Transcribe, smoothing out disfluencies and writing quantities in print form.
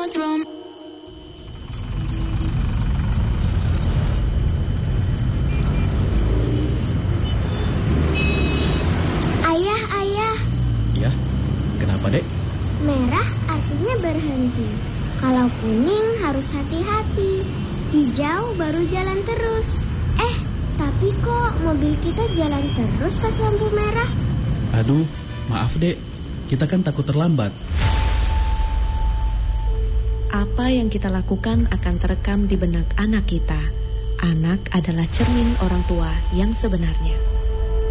my drum. Ayah. Ya, kenapa, Dek? Merah artinya berhenti. Kalau kuning harus hati-hati. Hijau baru jalan terus. Tapi kok mobil kita jalan terus pas lampu merah? Aduh, maaf, Dek. Kita kan takut terlambat. Apa yang kita lakukan akan terekam di benak anak kita. Anak adalah cermin orang tua yang sebenarnya.